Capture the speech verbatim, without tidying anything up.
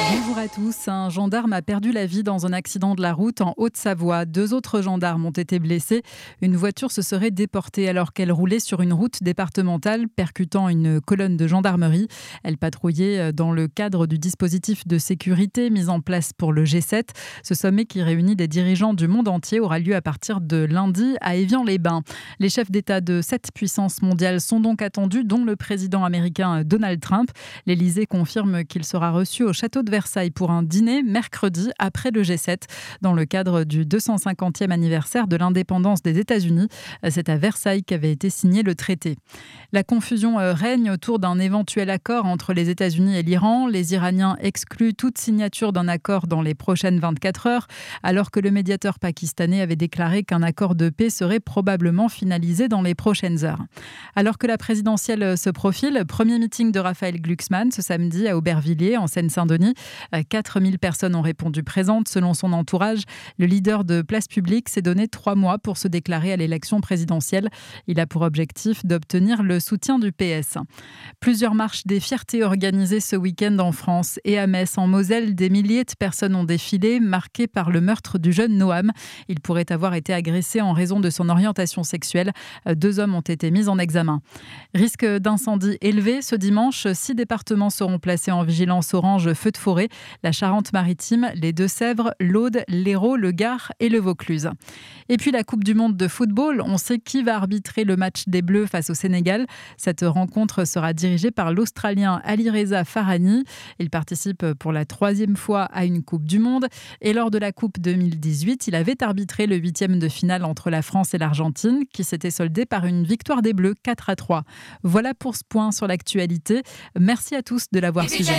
Bonjour à tous. Un gendarme a perdu la vie dans un accident de la route en Haute-Savoie. Deux autres gendarmes ont été blessés. Une voiture se serait déportée alors qu'elle roulait sur une route départementale, percutant une colonne de gendarmerie. Elle patrouillait dans le cadre du dispositif de sécurité mis en place pour le G sept. Ce sommet qui réunit des dirigeants du monde entier aura lieu à partir de lundi à Évian-les-Bains. Les chefs d'État de sept puissances mondiales sont donc attendus, dont le président américain Donald Trump. L'Élysée confirme qu'il sera reçu au château de Versailles pour un dîner mercredi après le G sept dans le cadre du deux cent cinquantième anniversaire de l'indépendance des États-Unis. C'est à Versailles qu'avait été signé le traité. La confusion règne autour d'un éventuel accord entre les États-Unis et l'Iran. Les Iraniens excluent toute signature d'un accord dans les prochaines vingt-quatre heures, alors que le médiateur pakistanais avait déclaré qu'un accord de paix serait probablement finalisé dans les prochaines heures. Alors que la présidentielle se profile, premier meeting de Raphaël Glucksmann ce samedi à Aubervilliers, en Seine-Saint-Denis. quatre mille personnes ont répondu présentes. Selon son entourage, le leader de Place Publique s'est donné trois mois pour se déclarer à l'élection présidentielle. Il a pour objectif d'obtenir le soutien du P S. Plusieurs marches des fiertés organisées ce week-end en France et à Metz, en Moselle, des milliers de personnes ont défilé, marquées par le meurtre du jeune Noam. Il pourrait avoir été agressé en raison de son orientation sexuelle. Deux hommes ont été mis en examen. Risque d'incendie élevé ce dimanche. Six départements seront placés en vigilance orange feu de forêt. La Charente-Maritime, les Deux-Sèvres, l'Aude, l'Hérault, le Gard et le Vaucluse. Et puis la Coupe du monde de football, on sait qui va arbitrer le match des Bleus face au Sénégal. Cette rencontre sera dirigée par l'Australien Alireza Farhani. Il participe pour la troisième fois à une Coupe du monde. Et lors de la Coupe deux mille dix-huit, il avait arbitré le huitième de finale entre la France et l'Argentine, qui s'était soldée par une victoire des Bleus quatre à trois. Voilà pour ce point sur l'actualité. Merci à tous de l'avoir suivi.